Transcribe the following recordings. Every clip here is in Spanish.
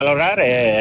valorar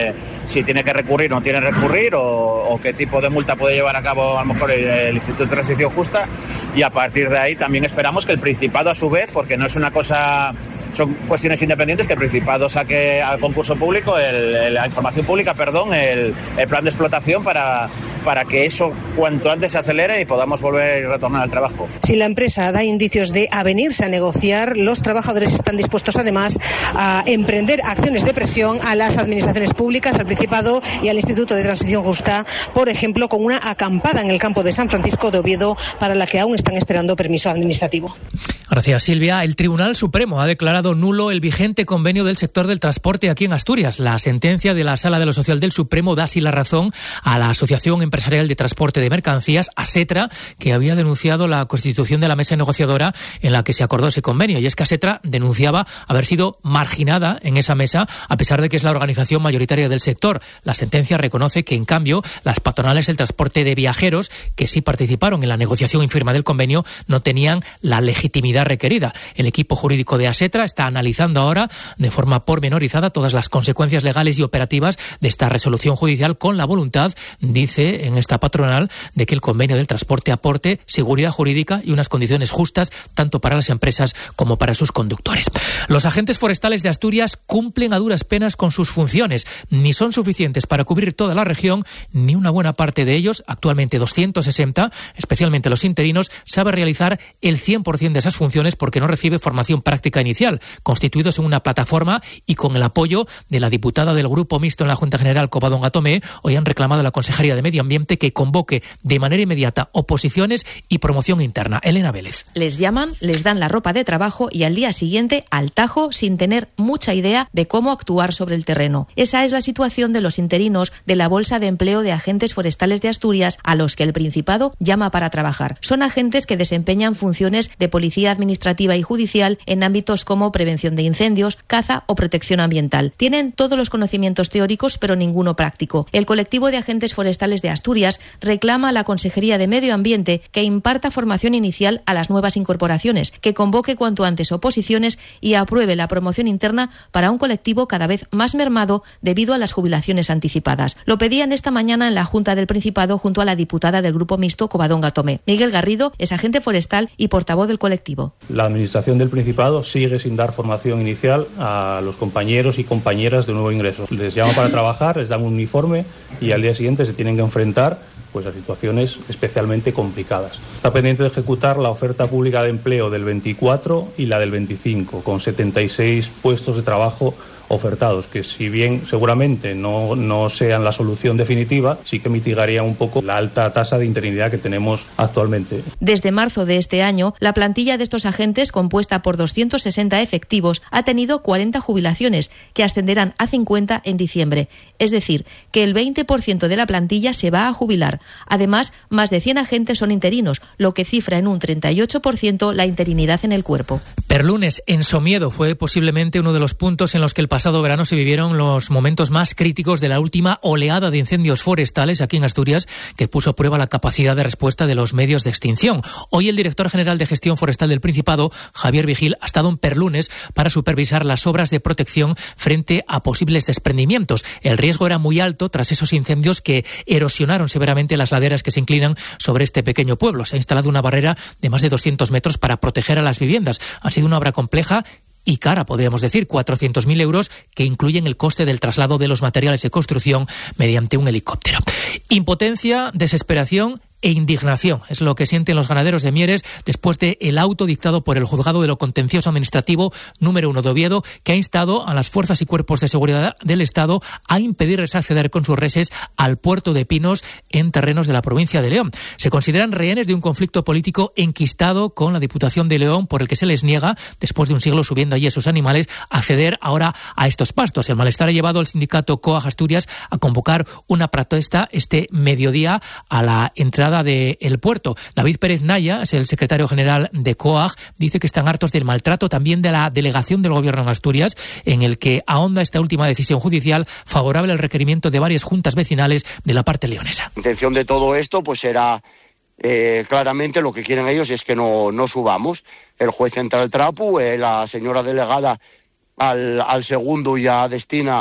si tiene que recurrir o no tiene que recurrir o qué tipo de multa puede llevar a cabo a lo mejor el Instituto de Transición Justa, y a partir de ahí también esperamos que el Principado a su vez, porque no es una cosa, son cuestiones independientes, que el Principado saque al concurso público la información pública, el plan de explotación para que eso cuanto antes se acelere y podamos volver y retornar al trabajo. Si la empresa da indicios de avenirse a negociar, los trabajadores están dispuestos además a emprender acciones de presión a las administraciones públicas, al Principado y al Instituto de Transición Justa, por ejemplo, con una acampada en el campo de San Francisco de Oviedo para la que aún están esperando permiso administrativo. Gracias, Silvia. El Tribunal Supremo ha declarado nulo el vigente convenio del sector del transporte aquí en Asturias. La sentencia de la Sala de lo Social del Supremo da así la razón a la Asociación Empresarial de Transporte de Mercancías, ASETRA, que había denunciado la constitución de la mesa negociadora en la que se acordó ese convenio. Y es que ASETRA denunciaba haber sido marginada en esa mesa, a pesar de que es la organización mayoritaria del sector. La sentencia reconoce que, en cambio, las patronales del transporte de viajeros, que sí participaron en la negociación y firma del convenio, no tenían la legitimidad requerida. El equipo jurídico de ASETRA está analizando ahora de forma pormenorizada todas las consecuencias legales y operativas de esta resolución judicial, con la voluntad, dice en esta patronal, de que el convenio del transporte aporte seguridad jurídica y unas condiciones justas tanto para las empresas como para sus conductores. Los agentes forestales de Asturias cumplen a duras penas con sus funciones. Ni son suficientes para cubrir toda la región, ni una buena parte de ellos, actualmente 260, especialmente los interinos, sabe realizar el 100% de esas funciones porque no recibe formación práctica inicial. Constituidos en una plataforma y con el apoyo de la diputada del Grupo Mixto en la Junta General, Covadonga Tomé, hoy han reclamado a la Consejería de Medio Ambiente que convoque de manera inmediata oposiciones y promoción interna. Elena Vélez. Les llaman, les dan la ropa de trabajo y al día siguiente al tajo, sin tener mucha idea de cómo actuar sobre el terreno. Esa es la situación de los interinos de la Bolsa de Empleo de Agentes Forestales de Asturias, a los que el Principado llama para trabajar. Son agentes que desempeñan funciones de policía administrativa y judicial en ámbitos como prevención de incendios, caza o protección ambiental. Tienen todos los conocimientos teóricos, pero ninguno práctico. El colectivo de agentes forestales de Asturias reclama a la Consejería de Medio Ambiente que imparta formación inicial a las nuevas incorporaciones, que convoque cuanto antes oposiciones y apruebe la promoción interna para un colectivo cada vez más mermado debido a las jubilaciones anticipadas. Lo pedían esta mañana en la Junta del Principado junto a la diputada del Grupo Mixto, Covadonga Tomé. Miguel Garrido es agente forestal y portavoz del colectivo. La Administración del Principado sigue sin dar formación inicial a los compañeros y compañeras de nuevo ingreso. Les llama para trabajar, les dan un uniforme y al día siguiente se tienen que enfrentar a situaciones especialmente complicadas. Está pendiente de ejecutar la oferta pública de empleo del 24 y la del 25, con 76 puestos de trabajo ofertados, que si bien seguramente no sean la solución definitiva, sí que mitigarían un poco la alta tasa de interinidad que tenemos actualmente. Desde marzo de este año, la plantilla de estos agentes, compuesta por 260 efectivos, ha tenido 40 jubilaciones, que ascenderán a 50 en diciembre. Es decir, que el 20% de la plantilla se va a jubilar. Además, más de 100 agentes son interinos, lo que cifra en un 38% la interinidad en el cuerpo. Perlunes, en Somiedo, fue posiblemente uno de los puntos en los que el pasado verano se vivieron los momentos más críticos de la última oleada de incendios forestales aquí en Asturias, que puso a prueba la capacidad de respuesta de los medios de extinción. Hoy el director general de Gestión Forestal del Principado, Javier Vigil, ha estado en Perlunes para supervisar las obras de protección frente a posibles desprendimientos. El riesgo era muy alto tras esos incendios que erosionaron severamente las laderas que se inclinan sobre este pequeño pueblo. Se ha instalado una barrera de más de 200 metros para proteger a las viviendas. Ha sido una obra compleja y cara, podríamos decir, 400.000 euros, que incluyen el coste del traslado de los materiales de construcción mediante un helicóptero. Impotencia, desesperación e indignación es lo que sienten los ganaderos de Mieres después del auto dictado por el Juzgado de lo Contencioso Administrativo número 1 de Oviedo, que ha instado a las fuerzas y cuerpos de seguridad del Estado a impedirles acceder con sus reses al puerto de Pinos en terrenos de la provincia de León. Se consideran rehenes de un conflicto político enquistado con la Diputación de León, por el que se les niega, después de un siglo subiendo allí a sus animales, acceder ahora a estos pastos. El malestar ha llevado al sindicato COAG Asturias a convocar una protesta este mediodía a la entrada del puerto. David Pérez Naya, es el secretario general de COAG, dice que están hartos del maltrato también de la delegación del Gobierno en Asturias, en el que ahonda esta última decisión judicial favorable al requerimiento de varias juntas vecinales de la parte leonesa. La intención de todo esto pues era claramente lo que quieren ellos es que no subamos. El juez entra al trapo, la señora delegada al segundo ya destina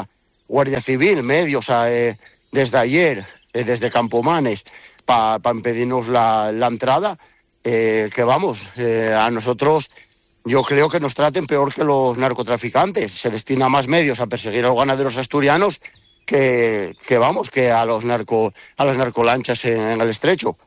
Guardia Civil, medios desde ayer, desde Campomanes, para impedirnos la entrada, que vamos, a nosotros yo creo que nos traten peor que los narcotraficantes. Se destina más medios a perseguir a los ganaderos asturianos que a las narcolanchas en el estrecho.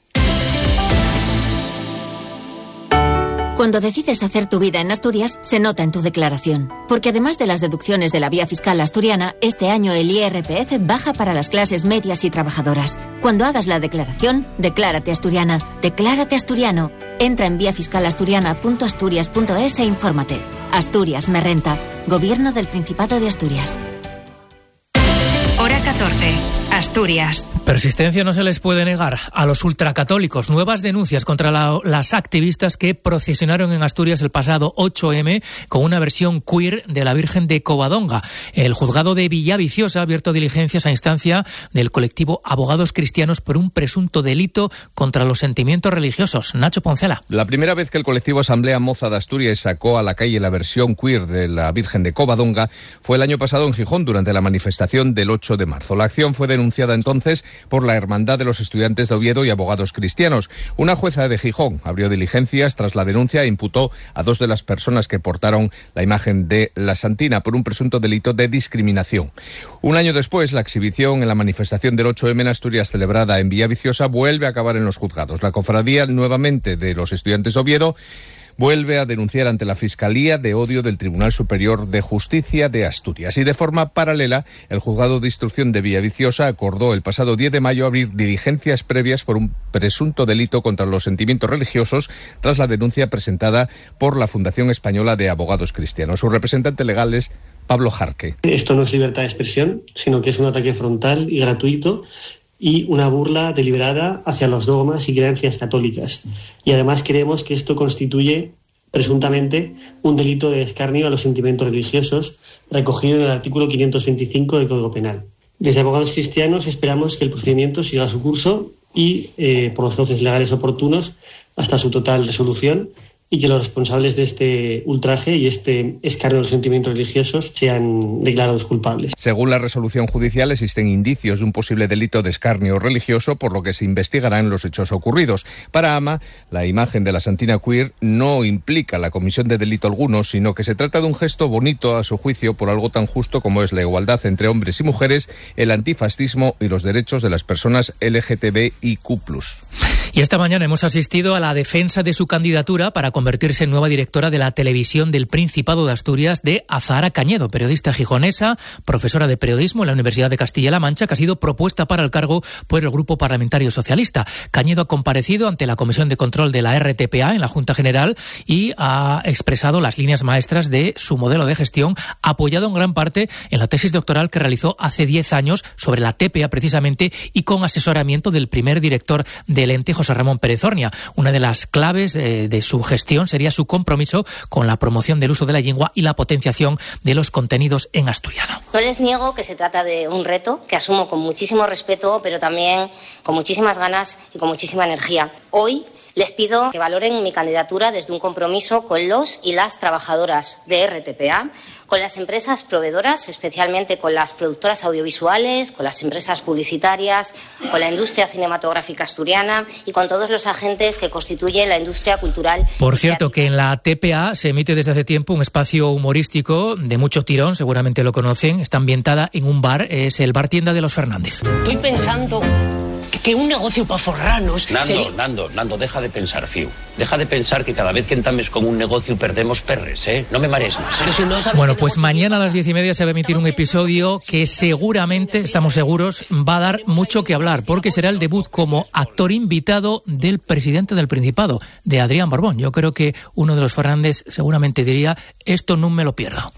Cuando decides hacer tu vida en Asturias, se nota en tu declaración. Porque además de las deducciones de la vía fiscal asturiana, este año el IRPF baja para las clases medias y trabajadoras. Cuando hagas la declaración, declárate asturiana, declárate asturiano. Entra en viafiscalasturiana.asturias.es e infórmate. Asturias me renta. Gobierno del Principado de Asturias. Hora 14. Asturias. Persistencia no se les puede negar a los ultracatólicos. Nuevas denuncias contra las activistas que procesionaron en Asturias el pasado 8M con una versión queer de la Virgen de Covadonga. El juzgado de Villaviciosa ha abierto diligencias a instancia del colectivo Abogados Cristianos por un presunto delito contra los sentimientos religiosos. Nacho Poncela. La primera vez que el colectivo Asamblea Moza de Asturias sacó a la calle la versión queer de la Virgen de Covadonga fue el año pasado en Gijón durante la manifestación del 8 de marzo. La acción fue denunciada entonces por la Hermandad de los Estudiantes de Oviedo y Abogados Cristianos. Una jueza de Gijón abrió diligencias tras la denuncia e imputó a 2 de las personas que portaron la imagen de la Santina por un presunto delito de discriminación. Un año después, la exhibición en la manifestación del 8M en Asturias celebrada en Villaviciosa vuelve a acabar en los juzgados. La cofradía nuevamente de los Estudiantes de Oviedo vuelve a denunciar ante la Fiscalía de Odio del Tribunal Superior de Justicia de Asturias. Y de forma paralela, el Juzgado de Instrucción de Villaviciosa acordó el pasado 10 de mayo abrir diligencias previas por un presunto delito contra los sentimientos religiosos tras la denuncia presentada por la Fundación Española de Abogados Cristianos. Su representante legal es Pablo Jarque. Esto no es libertad de expresión, sino que es un ataque frontal y gratuito y una burla deliberada hacia los dogmas y creencias católicas. Y además creemos que esto constituye presuntamente un delito de escarnio a los sentimientos religiosos recogido en el artículo 525 del Código Penal. Desde Abogados Cristianos esperamos que el procedimiento siga su curso y por los cauces legales oportunos hasta su total resolución, y que los responsables de este ultraje y este escarnio de los sentimientos religiosos sean declarados culpables. Según la resolución judicial, existen indicios de un posible delito de escarnio religioso, por lo que se investigarán los hechos ocurridos. Para AMA, la imagen de la Santina queer no implica la comisión de delito alguno, sino que se trata de un gesto bonito a su juicio por algo tan justo como es la igualdad entre hombres y mujeres, el antifascismo y los derechos de las personas LGTBIQ+. Y esta mañana hemos asistido a la defensa de su candidatura para convertirse en nueva directora de la televisión del Principado de Asturias de Azahara Cañedo, periodista gijonesa, profesora de periodismo en la Universidad de Castilla-La Mancha, que ha sido propuesta para el cargo por el Grupo Parlamentario Socialista. Cañedo ha comparecido ante la Comisión de Control de la RTPA en la Junta General y ha expresado las líneas maestras de su modelo de gestión, apoyado en gran parte en la tesis doctoral que realizó hace 10 años sobre la TPA precisamente y con asesoramiento del primer director del ente, José Ramón Pérez Ornia. Una de las claves de su gestión sería su compromiso con la promoción del uso de la lengua y la potenciación de los contenidos en asturiano. No les niego que se trata de un reto que asumo con muchísimo respeto, pero también con muchísimas ganas y con muchísima energía. Hoy les pido que valoren mi candidatura desde un compromiso con los y las trabajadoras de RTPA, con las empresas proveedoras, especialmente con las productoras audiovisuales, con las empresas publicitarias, con la industria cinematográfica asturiana y con todos los agentes que constituyen la industria cultural. Por cierto, que en la TPA se emite desde hace tiempo un espacio humorístico de mucho tirón, seguramente lo conocen, está ambientada en un bar, es el Bar Tienda de los Fernández. Estoy pensando que un negocio para forranos... Nando, deja de pensar, Fiu. Deja de pensar que cada vez que entames con un negocio perdemos perres, ¿eh? No me marees más. Pero si no sabes, bueno, pues mañana a las 10:30 se va a emitir un episodio que seguramente, estamos seguros, va a dar mucho que hablar, porque será el debut como actor invitado del presidente del Principado, de Adrián Borbón. Yo creo que uno de los Fernández seguramente diría, esto no me lo pierdo.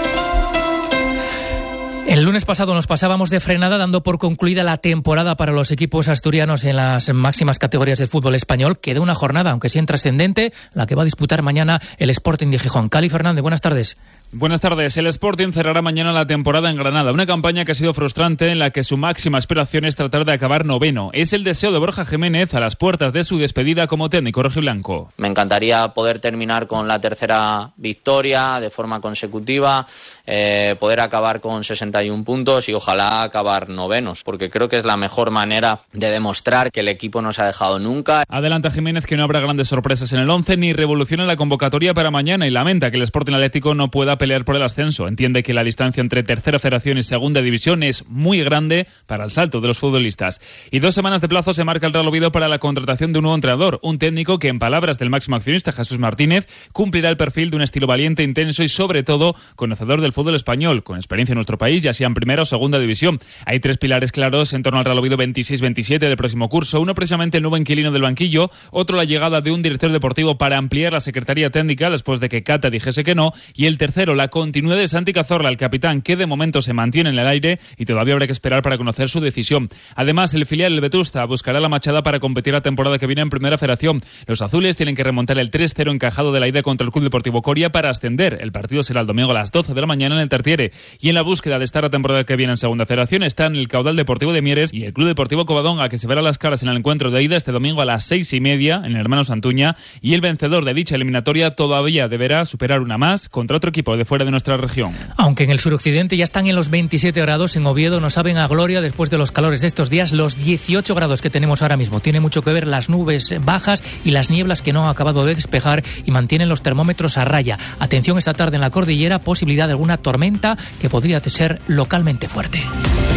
El lunes pasado nos pasábamos de frenada dando por concluida la temporada para los equipos asturianos en las máximas categorías del fútbol español. Queda una jornada, aunque sea trascendente, la que va a disputar mañana el Sporting de Gijón. Cali Fernández, buenas tardes. Buenas tardes. El Sporting cerrará mañana la temporada en Granada. Una campaña que ha sido frustrante, en la que su máxima aspiración es tratar de acabar noveno. Es el deseo de Borja Jiménez a las puertas de su despedida como técnico rojiblanco. Me encantaría poder terminar con la tercera victoria de forma consecutiva, poder acabar con 68 31 puntos y ojalá acabar novenos, porque creo que es la mejor manera de demostrar que el equipo no se ha dejado nunca. Adelanta Jiménez que no habrá grandes sorpresas en el 11 ni revolución en la convocatoria para mañana y lamenta que el Sporting Atlético no pueda pelear por el ascenso. Entiende que la distancia entre Tercera Federación y Segunda División es muy grande para el salto de los futbolistas. Y 2 semanas de plazo se marca el Real Oviedo para la contratación de un nuevo entrenador, un técnico que, en palabras del máximo accionista Jesús Martínez, cumplirá el perfil de un estilo valiente, intenso y sobre todo conocedor del fútbol español, con experiencia en nuestro país, ya sea en Primera o Segunda División. Hay 3 pilares claros en torno al Real Oviedo 26-27 del próximo curso. Uno precisamente el nuevo inquilino del banquillo, otro la llegada de un director deportivo para ampliar la secretaría técnica después de que Cata dijese que no, y el tercero la continuidad de Santi Cazorla, el capitán, que de momento se mantiene en el aire y todavía habrá que esperar para conocer su decisión. Además, el filial del Vetusta buscará la machada para competir la temporada que viene en Primera Federación. Los azules tienen que remontar el 3-0 encajado de la ida contra el Club Deportivo Coria para ascender. El partido será el domingo a las 12 de la mañana en el Tartiere. Y en la búsqueda de estar la temporada que viene en Segunda Federación están el Caudal Deportivo de Mieres y el Club Deportivo Covadonga, que se verá las caras en el encuentro de ida este domingo a las 6:30 en el Hermano Santuña, y el vencedor de dicha eliminatoria todavía deberá superar una más contra otro equipo de fuera de nuestra región. Aunque en el suroccidente ya están en los 27 grados, en Oviedo nos saben a gloria después de los calores de estos días los 18 grados que tenemos ahora mismo. Tiene mucho que ver las nubes bajas y las nieblas que no han acabado de despejar y mantienen los termómetros a raya. Atención esta tarde en la cordillera, posibilidad de alguna tormenta que podría ser localmente fuerte.